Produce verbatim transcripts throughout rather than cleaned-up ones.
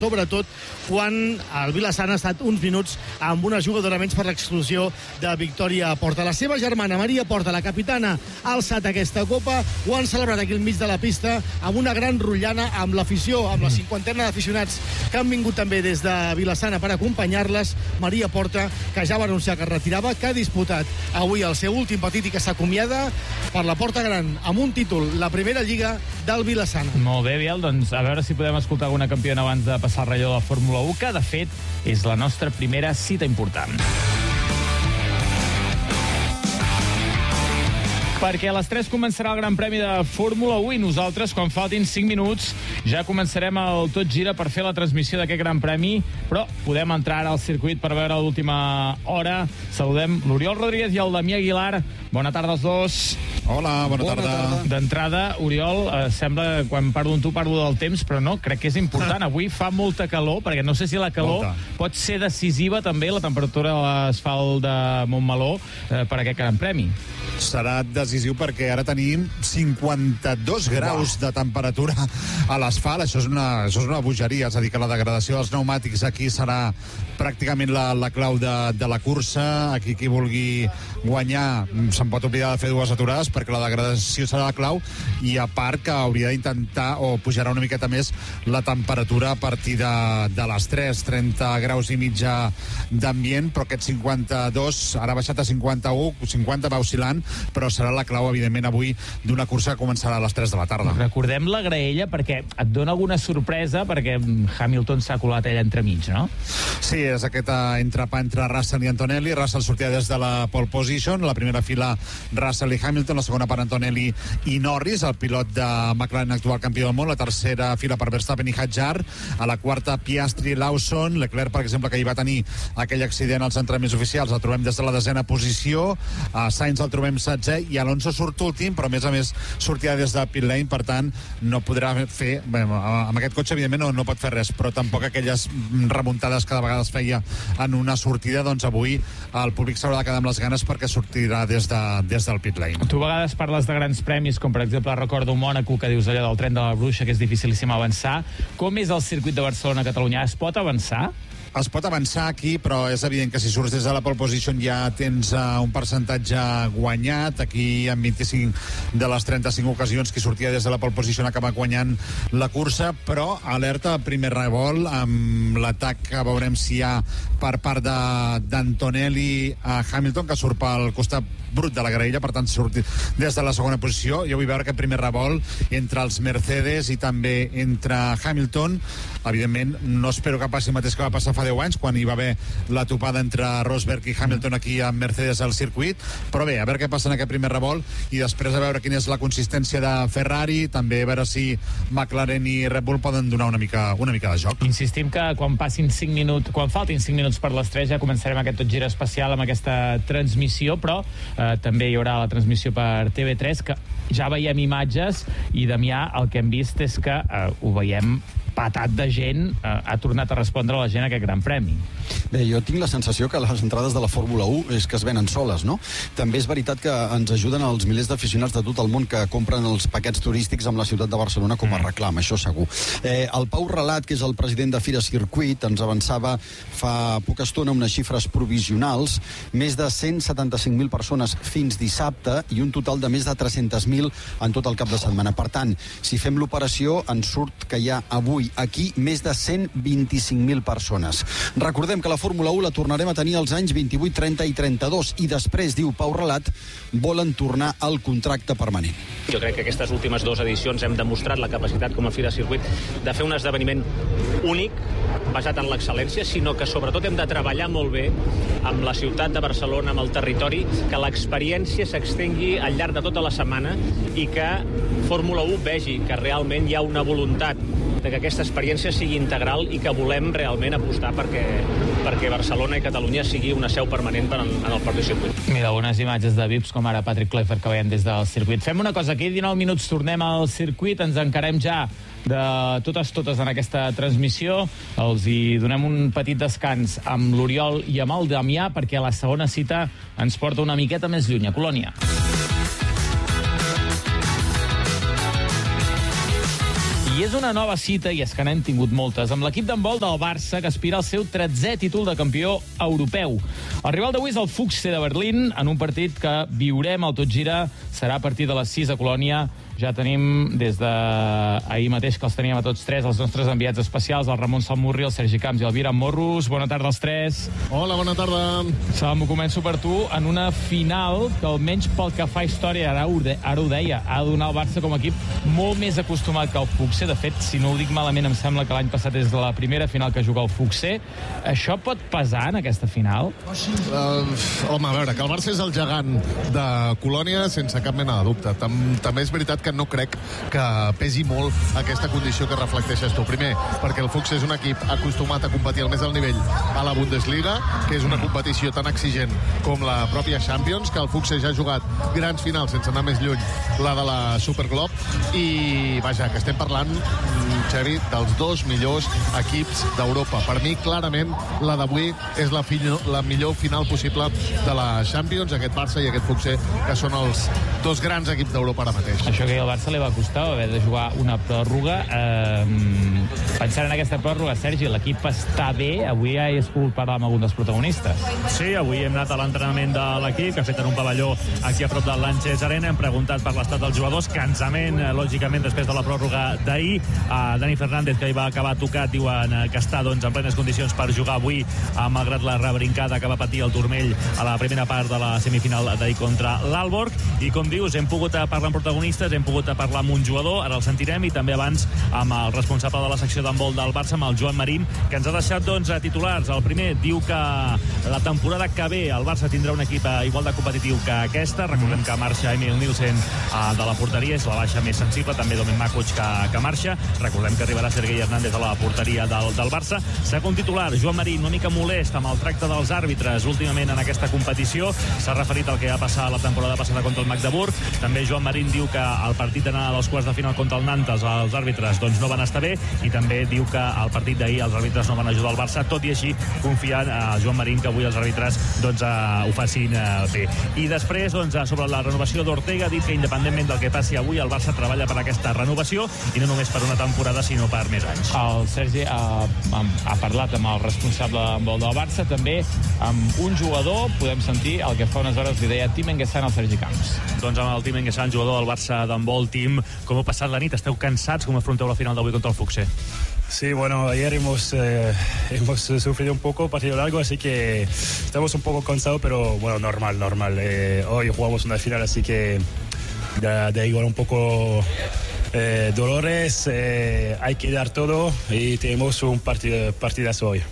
sobretot quan el Vila-sana ha estat uns minuts amb una jugadora menys per l'exclusió de Victòria Porta. La seva germana, Maria Porta, la capitana, ha alçat aquesta copa, ho han celebrat aquí al mig de la pista amb una gran rotllana, amb l'afició, amb la cinquantena d'aficionats que han vingut també des de Vila-sana per acompanyar-les. Maria Porta, que ja va anunciar que es retirava, que ha disputat avui el seu últim partit i que s'acomiada per la Porta Gran amb un títol, la primera lliga del Vila-sana. Molt bé, Biel, doncs a veure si podem escoltar alguna campiona abans de passar el relleu de la Fórmula u, que de fet és la nostra primera cita important. Perquè a les tres començarà el Gran Premi de Fórmula u i nosaltres, quan faltin cinc minuts, ja començarem el Tot Gira per fer la transmissió d'aquest Gran Premi, però podem entrar ara al circuit per veure l'última hora. Saludem l'Oriol Rodríguez i el Damià Aguilar. Bona tarda als dos. Hola, bona, bona tarda. tarda. D'entrada, Oriol, eh, sembla que quan parlo amb tu parlo del temps, però no, crec que és important. Avui fa molta calor, perquè no sé si la calor molta. pot ser decisiva també, la temperatura de l'asfalt de Montmeló, eh, per aquest Gran Premi. Serà decisiu perquè ara tenim cinquanta-dos graus de temperatura a l'asfalt. Això és una, això és una bogeria, és a dir, que la degradació dels pneumàtics aquí serà pràcticament la, la clau de, de la cursa. Aquí qui vulgui guanyar se'n pot oblidar de fer dues aturades perquè la degradació serà la clau, i a part que hauria d'intentar o pujarà una miqueta més la temperatura a partir de, de les tres, trenta graus i mitja d'ambient, però aquest cinquanta-dos ara ha baixat a cinquanta-u, cinquanta va oscil·lant, però serà la clau, evidentment, avui d'una cursa que començarà a les tres de la tarda. Recordem la graella perquè et dona alguna sorpresa, perquè Hamilton s'ha colat allà entremig, no? Sí, és aquest entrepà entre Russell i Antonelli. Russell sortia des de la pole position, la primera fila Russell i Hamilton, la segona per Antonelli i Norris, el pilot de McLaren, actual campió del món, la tercera fila per Verstappen i Hadjar, a la quarta Piastri i Lawson, Leclerc, per exemple, que hi va tenir aquell accident als entrenaments oficials, el trobem des de la desena posició, a Sainz el trobem setzè i Alonso surt últim, però a més a més sortirà des de pit lane, per tant no podrà fer, bé, amb aquest cotxe evidentment no, no pot fer res, però tampoc aquelles remuntades que de vegades feia en una sortida. Doncs avui el públic s'haurà de quedar amb les ganes perquè sortirà des, de, des del pit lane. Tu a vegades parles de grans premis, com per exemple recordo Mònaco, que dius allò del tren de la bruixa, que és dificilíssim avançar. Com és el circuit de Barcelona-Catalunya? Es pot avançar? Es pot avançar aquí, però és evident que si surts des de la pole position ja tens uh, un percentatge guanyat. Aquí en vint-i-cinc de les trenta-cinc ocasions que sortia des de la pole position acaba guanyant la cursa, però alerta al primer revolt amb l'atac que veurem si hi ha per part d'Antonelli a Hamilton, que surt pel costat brut de la graella, per tant surt des de la segona posició. Jo vull veure aquest primer revolt entre els Mercedes i també entre Hamilton. Evidentment no espero que passi el mateix que va passar fa deu anys, quan hi va haver la topada entre Rosberg i Hamilton aquí a Mercedes al circuit, però bé, a veure què passa en aquest primer revolt i després a veure quina és la consistència de Ferrari, també a veure si McLaren i Red Bull poden donar una mica, una mica de joc. Insistim que quan passin cinc minuts, quan faltin cinc minuts per les tres ja començarem aquest Tot Gira especial amb aquesta transmissió, però eh, també hi haurà la transmissió per T V tres, que ja veiem imatges, i Damià, el que hem vist és que eh, ho veiem patat de gent, eh, ha tornat a respondre a la gent a aquest Gran Premi. Bé, jo tinc la sensació que les entrades de la Fórmula u és que es venen soles, no? També és veritat que ens ajuden els milers d'aficionats de tot el món que compren els paquets turístics amb la ciutat de Barcelona com a reclam, això segur. Eh, el Pau Relat, que és el president de Fira Circuit, ens avançava fa poca estona unes xifres provisionals, més de cent setanta-cinc mil persones fins dissabte i un total de més de tres-cents mil en tot el cap de setmana. Per tant, si fem l'operació, ens surt que hi ha avui aquí més de cent vint-i-cinc mil persones. Recordem que la Fórmula u la tornarem a tenir als anys vint-i-vuit, trenta i trenta-dos i després, diu Pau Relat, volen tornar al contracte permanent. Jo crec que aquestes últimes dues edicions hem demostrat la capacitat com a Fira Circuit de fer un esdeveniment únic, basat en l'excel·lència, sinó que sobretot hem de treballar molt bé amb la ciutat de Barcelona, amb el territori, que l'experiència s'extengui al llarg de tota la setmana i que Fórmula u vegi que realment hi ha una voluntat de que aquesta experiència sigui integral i que volem realment apostar perquè, perquè Barcelona i Catalunya sigui una seu permanent per en, en el propi circuit. Mira, unes imatges de V I Ps com ara Patrick Clever que veiem des del circuit. Fem una cosa, aquí dinou minuts tornem al circuit, ens encarem ja de totes totes en aquesta transmissió, els hi donem un petit descans amb l'Oriol i amb el Damià perquè la segona cita ens porta una miqueta més lluny, a Colònia. I I és una nova cita, i és que n'hem tingut moltes, amb l'equip d'handbol del Barça, que aspira al seu tretzè títol de campió europeu. El rival d'avui és el Fuchse de Berlín, en un partit que viurem al Tot Gira. Serà a partir de les sis a Colònia. Ja tenim des d'ahir mateix que els teníem a tots tres, els nostres enviats especials, el Ramon Salmurri, el Sergi Camps i el Vira Morros. Bona tarda als tres. Hola, bona tarda. Salmo, començo per tu. En una final que, almenys pel que fa història, ara ho, de, ara ho deia, ha de donar el Barça com a equip molt més acostumat que el Fuchse. De fet, si no ho dic malament, em sembla que l'any passat és la primera final que juga el Fuchse. Això pot pesar en aquesta final? Uh, home, a veure, que el Barça és el gegant de Colònia sense cap mena de dubte. Tam També és veritat que no crec que pesi molt aquesta condició que reflecteixes tu. Primer, perquè el Fuchse és un equip acostumat a competir al més alt nivell a la Bundesliga, que és una competició tan exigent com la pròpia Champions, que el Fuchse ja ha jugat grans finals, sense anar més lluny, la de la Superglob, i vaja, que estem parlant, Xavi, dels dos millors equips d'Europa. Per mi, clarament, la d'avui és la, la millor final possible de la Champions, aquest Barça i aquest Fuchse, que són els dos grans equips d'Europa ara mateix. Això que al Barça li va costar haver de jugar una pròrroga. Eh, pensant en aquesta pròrroga, Sergi, l'equip està bé? Avui ja he pogut parlar amb algun dels protagonistes. Sí, avui hem anat a l'entrenament de l'equip, que ha fet en un pavelló aquí a prop del Lanxess Arena. Hem preguntat per l'estat dels jugadors. Cansament, lògicament, després de la pròrroga d'ahir. Uh, Dani Fernández, que hi va acabar tocat, diuen que està doncs, en plenes condicions per jugar avui, uh, malgrat la rebrincada que va patir el turmell a la primera part de la semifinal d'ahir contra l'Aalborg. I com dius, hem pogut parlar amb protagonistes, hem pogut parlar amb un jugador, ara el sentirem, i també abans amb el responsable de la secció d'handbol del Barça, amb el Joan Marín, que ens ha deixat doncs, titulars. El primer diu que la temporada que ve el Barça tindrà un equip igual de competitiu que aquesta. Recordem que marxa Emil Nielsen uh, de la porteria, és la baixa més sensible, també Domen Makuc que, que marxa. Recordem que arribarà Sergei Hernández a la porteria del, del Barça. Segon titular, Joan Marín, una mica molest amb el tracte dels àrbitres últimament en aquesta competició. S'ha referit al que va passar la temporada passada contra el Magdeburg. També Joan Marín diu que el partit d'anar als quarts de final contra el Nantes, els àrbitres doncs, no van estar bé, i també diu que el partit d'ahir els àrbitres no van ajudar el Barça, tot i així confiant a Joan Marín que avui els àrbitres doncs, uh, ho facin uh, bé. I després, doncs, sobre la renovació d'Ortega, ha dit que independentment del que passi avui, el Barça treballa per aquesta renovació, i no només per una temporada, sinó per més anys. El Sergi ha, ha parlat amb el responsable d'handbol del Barça, també amb un jugador. Podem sentir el que fa unes hores li deia Tim Enguessan al Sergi Camps. Doncs amb el Tim Enguessan, jugador del Barça d'handbol. Tim, com heu passat la nit? Esteu cansats? Com afronteu la final d'avui contra el Fuchse? Sí, bueno, ayer hemos, eh, hemos sufrido un poco, partido largo, así que estamos un poco cansados, pero bueno, normal, normal. Eh, hoy jugamos una final, así que de, de igual un poco eh, dolores, eh, hay que dar todo y tenemos un partido, partidazo hoy.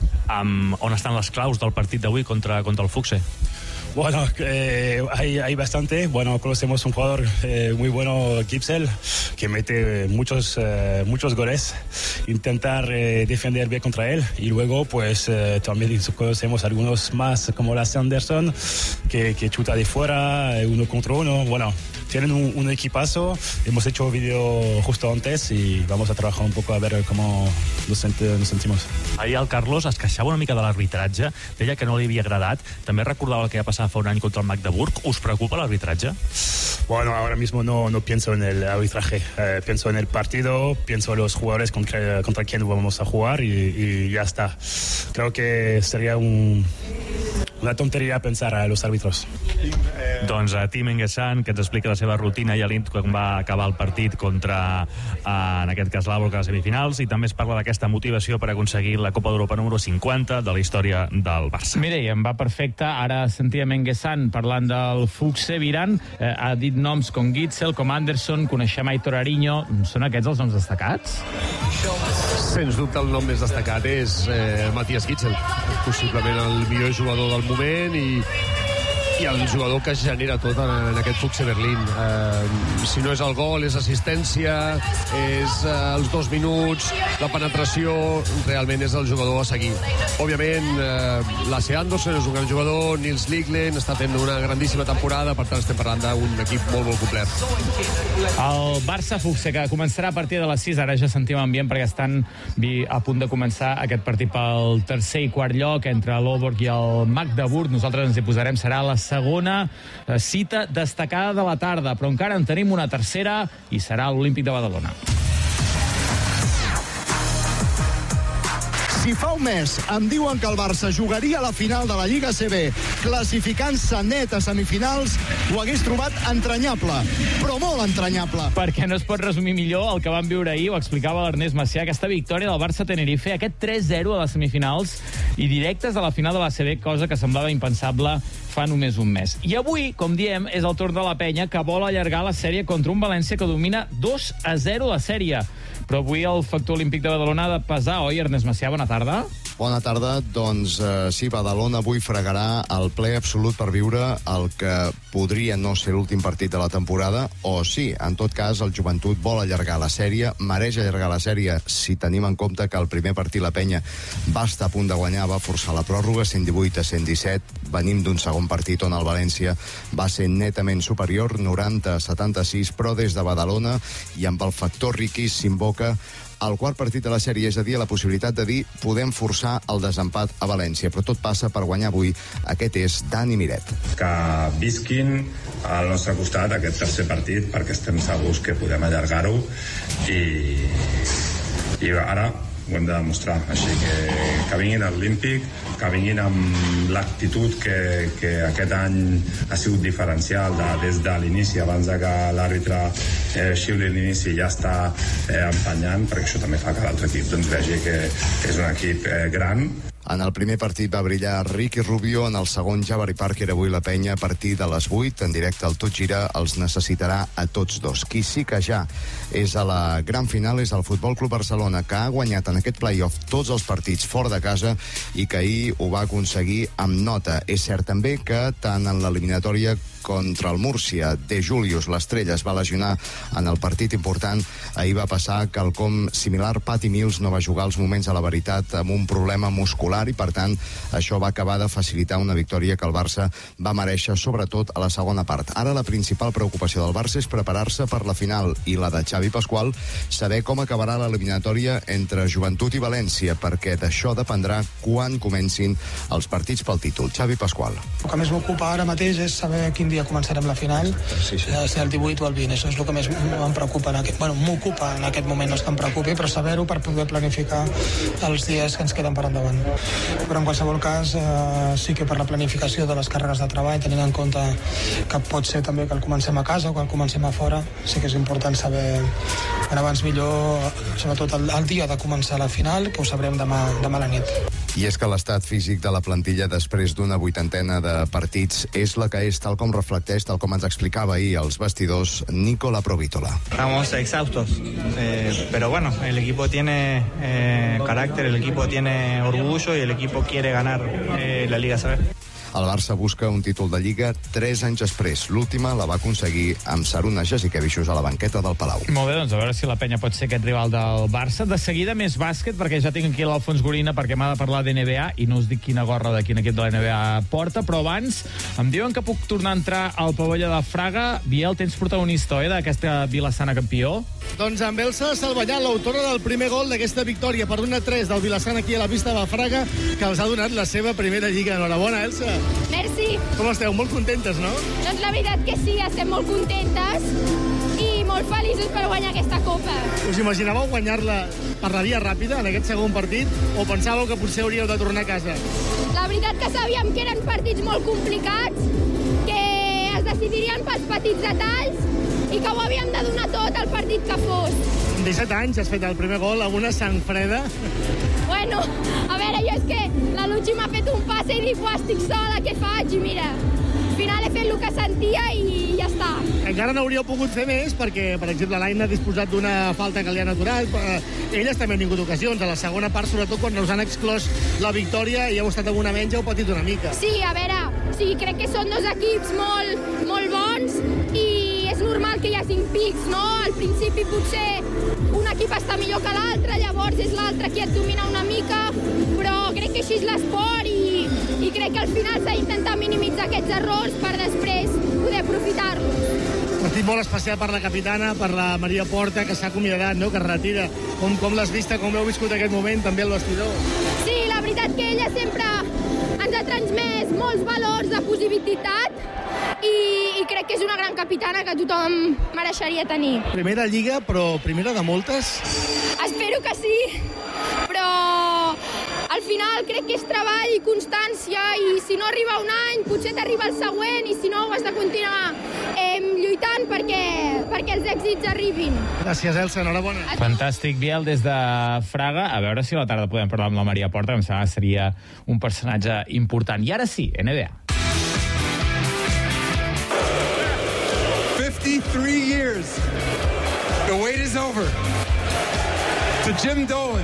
Um, on estan les claus del partit d'avui contra, contra el Fuchse? Bueno, eh, hay, hay bastante. Bueno, conocemos un jugador eh, muy bueno, Gipsel, que mete muchos, eh, muchos goles. Intentar eh, defender bien contra él. Y luego, pues, eh, también conocemos algunos más, como la Sanderson, que, que chuta de fuera, uno contra uno. Bueno, tienen un, un equipazo. Hemos hecho vídeo justo antes y vamos a trabajar un poco a ver cómo nos, sent nos sentimos. Ahir el Carlos es queixava una mica de l'arbitratge, deia que no li havia agradat, també recordava el que va passar fa un any contra el Magdeburg. Us preocupa l'arbitratge? Bueno, ahora mismo no, no pienso en el arbitraje, eh, pienso en el partido, pienso en los jugadores contra, contra quien vamos a jugar y, y ya está. Creo que sería un... una tonteria pensar a los árbitros. Doncs a Tim Enguessan, que ens explica la seva rutina i a l'int quan va acabar el partit contra, en aquest cas, l'Aalborg a les semifinals, i també es parla d'aquesta motivació per aconseguir la Copa d'Europa número cinquanta de la història del Barça. Mira, i em va perfecte. Ara sentíem Enguessan parlant del Fuchse. Viran eh, ha dit noms com Gitzel, com Anderson, coneixem Aitor Ariño. Són aquests els noms destacats? Sens dubte el nom més destacat és eh, Matías Gitzel, possiblement el millor jugador del moment i, i el jugador que genera tot en, en aquest Fuchse Berlín. Eh, si no és el gol, és assistència, és eh, els dos minuts, la penetració, realment és el jugador a seguir. Òbviament, eh, Lasse Anderson és un gran jugador, Nils Liglen està fent una grandíssima temporada, per tant estem parlant d'un equip molt, molt complet. El Barça-Fuchse, que començarà a partir de les sis, ara ja sentim ambient perquè estan a punt de començar aquest partit pel tercer i quart lloc entre l'Aalborg i el Magdeburg. Nosaltres ens hi posarem, serà la segona cita destacada de la tarda, però encara en tenim una tercera i serà l'Olímpic de Badalona. Si fa un mes em diuen que el Barça jugaria a la final de la Lliga A C B, classificant-se net a semifinals, ho hagués trobat entranyable, però molt entranyable. Perquè no es pot resumir millor el que vam viure ahir, ho explicava l'Ernest Macià, aquesta victòria del Barça-Tenerife, aquest tres zero a les semifinals i directes a la final de l'A C B, cosa que semblava impensable fa només un mes. I avui, com diem, és el torn de la penya que vol allargar la sèrie contra un València que domina dos a zero la sèrie. Però avui el factor olímpic de Badalona ha de pesar, oi, Ernest Macià? Bona tarda. Bona tarda. Doncs eh, sí, Badalona avui fregarà el ple absolut per viure el que podria no ser l'últim partit de la temporada, o sí, en tot cas, el Joventut vol allargar la sèrie, mereix allargar la sèrie si tenim en compte que el primer partit la penya va estar a punt de guanyar, va forçar la pròrroga, cent divuit a cent disset, venim d'un segon partit on el València va ser netament superior, noranta a setanta-sis, però des de Badalona i amb el factor Riqui s'invoca el quart partit de la sèrie, és a dir, la possibilitat de dir podem forçar el desempat a València, però tot passa per guanyar avui. Aquest és Dani Miret. Que visquin al nostre costat aquest tercer partit perquè estem segurs que podem allargar-ho i, i ara ho hem de demostrar, així que que vinguin a l'Olímpic, que vinguin amb l'actitud que, que aquest any ha sigut diferencial de, des de l'inici, abans de que l'àrbitre eh, xiuli l'inici, ja està eh, empenyant, perquè això també fa que l'altre equip doncs, vegi que, que és un equip eh, gran. En el primer partit va brillar Ricky Rubio, en el segon Jabari Parker, avui la penya a partir de les vuit, en directe al Tot Gira, els necessitarà a tots dos. Qui sí que ja és a la gran final és el Futbol Club Barcelona, que ha guanyat en aquest play-off tots els partits fora de casa i que ahir ho va aconseguir amb nota. És cert també que tant en l'eliminatòria contra el Múrcia, De Julius, l'estrella, es va lesionar en el partit important. Ahir va passar quelcom similar. Patty Mills no va jugar als moments a la veritat amb un problema muscular i, per tant, això va acabar de facilitar una victòria que el Barça va mereixer, sobretot a la segona part. Ara la principal preocupació del Barça és preparar-se per la final i la de Xavi Pasqual, saber com acabarà l'eliminatòria entre Joventut i València, perquè d'això dependrà quan comencin els partits pel títol. Xavi Pasqual. El que més m'ocupa ara mateix és saber quin dia començarem la final, sí, sí. Si el divuit o el vint, això és el que més em preocupa en aquest, bueno, m'ocupa en aquest moment, no és que em preocupi, però saber-ho per poder planificar els dies que ens queden per endavant. Però en qualsevol cas eh, sí que per la planificació de les càrregues de treball, tenint en compte que pot ser també que el comencem a casa o que el comencem a fora, sí que és important saber en abans millor, sobretot el, el dia de començar la final, que ho sabrem demà, demà a la nit. I és que l'estat físic de la plantilla després d'una vuitantena de partits és la que és, tal com reflecteix, tal com ens explicava ahir als vestidors Nicola Provítola. Estamos exhaustos, eh, pero bueno, el equipo tiene eh, carácter, el equipo tiene orgullo y el equipo quiere ganar eh, la Liga A C B. El Barça busca un títol de Lliga tres anys després. L'última la va aconseguir amb Saruna Jasikevičius a la banqueta del Palau. Molt bé, doncs a veure si la penya pot ser aquest rival del Barça. De seguida més bàsquet, perquè ja tinc aquí l'Alfons Gorina perquè m'ha de parlar de N B A i no us dic quina gorra de quin equip de la N B A porta, però abans em diuen que puc tornar a entrar al pavelló de Fraga. Biel, tens protagonista, oi, d'aquesta Vilassana campió? Doncs amb Elsa Salvallà, l'autora del primer gol d'aquesta victòria per un a tres del Vilassana aquí a la pista de Fraga, que els ha donat la seva primera lliga. Enhorabona, Elsa. Merci. Com esteu? Molt contentes, no? Doncs la veritat que sí, estem molt contentes i molt feliços per guanyar aquesta copa. Us imaginàveu guanyar-la per la via ràpida en aquest segon partit o pensàveu que potser hauríeu de tornar a casa? La veritat que sabíem que eren partits molt complicats, que es decidirien pels petits detalls i que ho havíem de donar tot al partit que fos. Amb disset anys has fet el primer gol amb una sang freda. Bueno, a veure, jo és que la Luchi m'ha fet un passe i dic, estic sola, què faig? I mira, al final he fet el que sentia i ja està. Encara n'hauríeu pogut fer més perquè, per exemple, l'Aina ha disposat d'una falta que li han aturat. Elles també han tingut ocasions. A la segona part, sobretot quan us han exclòs la victòria i heu estat amb una menja, heu patit una mica. Sí, a veure, sí, crec que són dos equips molt, molt bons i és normal que hi hagi pics, no? Al principi potser un equip està millor que l'altre, llavors és l'altre qui et domina una mica, però crec que així és l'esport i, i crec que al final s'ha d'intentar minimitzar aquests errors per després poder aprofitar-los. Un partit molt especial per la capitana, per la Maria Porta, que s'ha acomiadat, no?, que es retira. Com, com l'has vista, com heu viscut aquest moment, també al vestidor? Sí, la veritat que ella sempre ens ha transmès molts valors de positivitat i, i crec que és una gran capitana que tothom mereixeria tenir. Primera lliga, però primera de moltes? Espero que sí, però final crec que és treball i constància, i si no arriba un any, potser t'arriba el següent, i si no, has de continuar eh, lluitant perquè, perquè els èxits arribin. Gràcies, Elsa, enhorabona. Fantàstic, Biel, des de Fraga. A veure si a la tarda podem parlar amb la Maria Porta, que em sembla que seria un personatge important. I ara sí, N B A. fifty-three years. The wait is over. To Jim Dolan,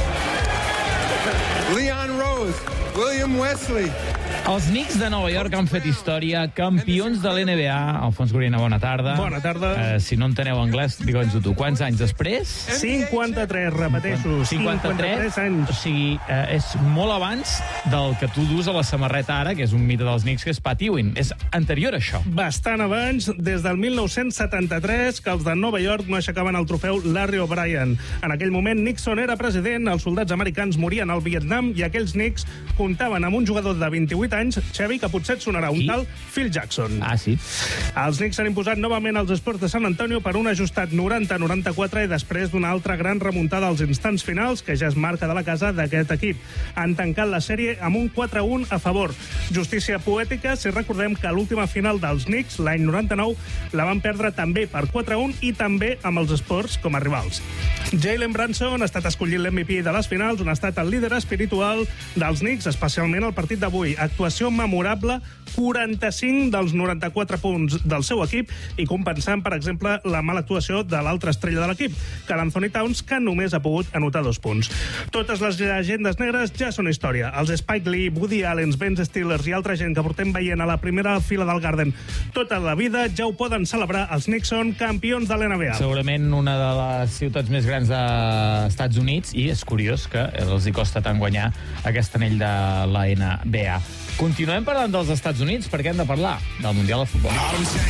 Leon Rose, William Wesley. Els Knicks de Nova York han fet història, campions de l'N B A. Alfons Gorina, bona tarda. Bona tarda. Eh, si no enteneu anglès, digue'ns-ho tu. Quants anys després? cinquanta-tres, repeteixo. cinquanta-tres anys. O sigui, eh, és molt abans del que tu dus a la samarreta ara, que és un mite dels Knicks, que és Pat Ewing. És anterior a això. Bastant abans, des del mil nou-cents setanta-tres, que els de Nova York no aixecaven el trofeu Larry O'Brien. En aquell moment, Nixon era president, els soldats americans morien al Vietnam i aquells Knicks comptaven amb un jugador de vint-i-vuit anys, Xavi, que potser et sonarà, un tal Phil Jackson. Ah, sí? Els Knicks s'han imposat novament als Spurs de San Antonio per un ajustat noranta a noranta-quatre i després d'una altra gran remuntada als instants finals, que ja és marca de la casa d'aquest equip. Han tancat la sèrie amb un quatre a un a favor. Justícia poètica si recordem que l'última final dels Knicks, l'any noranta-nou, la van perdre també per quatre a un i també amb els Spurs com a rivals. Jalen Brunson ha estat escollit l'M V P de les finals, on ha estat el líder espiritual dels Knicks, especialment el partit d'avui. Actuació memorable, quaranta-cinc dels noranta-quatre punts del seu equip i compensant, per exemple, la mala actuació de l'altra estrella de l'equip, que l'Anthony Towns, que només ha pogut anotar dos punts. Totes les llegendes negres ja són història. Els Spike Lee, Woody Allen, Ben Stillers i altra gent que portem veient a la primera fila del Garden tota la vida ja ho poden celebrar. Els Knicks són campions de l'N B A. Segurament una de les ciutats més grans dels Estats Units, i és curiós que els hi costa tant guanyar aquest anell de la N B A. Continuem parlant dels Estats Units perquè hem de parlar del Mundial de Futbol.